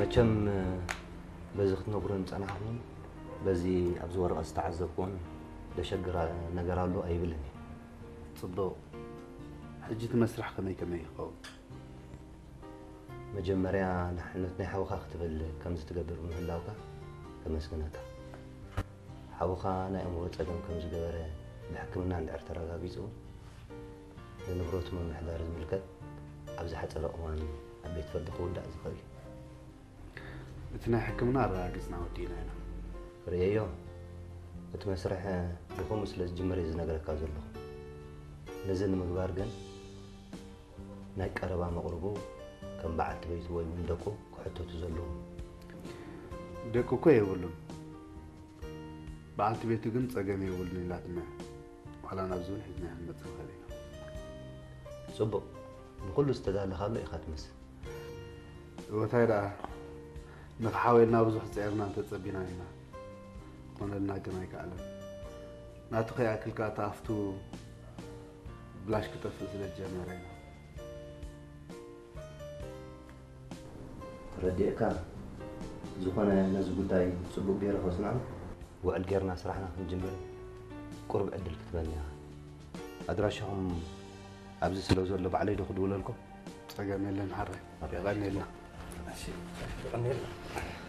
መቸም በዚህ ክትነግሩን ጸናሕኩም በዚ ኣብዚ ወረቐት ዝተዓዘብኩን ዘሸግር ነገር ኣሎ ኣይብልን ጽቡቕ ሕጂ ትመስራሕ ከመይ ይኸውን መጀመርያ ንሕነት ናይ ሓውኻ ክትብል ከም ዝትገብር ምህላውካ ተመስግነካ ሓውኻ ናይ እምሮ ፀገም ከም ዝገበረ ብሕክምና እንድሕር ተረጋጊፁ ንንብረቱ ምምሕዳር ዝምልከት ኣብ ዝሓፀረ እዋን ኣብ ቤት ፍርዲ ክውዳእ ዝኽእል እቲ ናይ ሕክምና ኣረጋጊፅና ወዲና ኢና ርአዮ እቲ መስርሕ ብኸምኡ ስለ ዝጅመረ እዩ ዝነገረካ ዘለኹ ነዚ ንምግባር ግን ናይ ቀረባ መቕርቡ ከም በዓልቲ ቤቱ ወይ ውን ደቁ ክሕተቱ ዘለዉ ደቁ እኮ የብሉን በዓልቲ ቤቱ ግን ፀገም የብሉን ኢላትና ዋላ ናብ ዝብል ሒዝና ክንመፅእ ንኽእል ኢና ፅቡቕ ንኩሉ ዝተዳለኻሎ ኢኻ ትመስል ወታይ ደኣ ንኽሓወልና ብዙሕ ፀርና እንተፀቢና ኢና ኮነልና ግን ኣይከኣለን ናቱ ከይኣክልካ ተኣፍቱ ብላሽ ክጠፍእ ስለ ዝጀመረ ኢና ረዲእካ ዝኾነ ነዚ ጉዳይ ፅቡቅ ጌረ ክወስናዕ ውዕል ጌርና ስራሕና ክንጅምር ቁርብ ዕድል ክትበኒ ኢኻ ኣድራሻኹም ኣብዚ ስለ ዘሎ ባዕለይ ዶ ክድውለልኩም ፀገም የለን ሓረ ይቐኒልና ይቐኒልና